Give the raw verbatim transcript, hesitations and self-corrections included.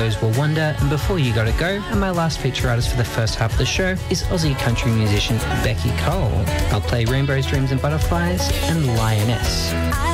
Rainbows Will Wander and Before You Gotta Go, and my last feature artist for the first half of the show is Aussie country musician Becky Cole. I'll play Rainbows, Dreams and Butterflies and Lioness.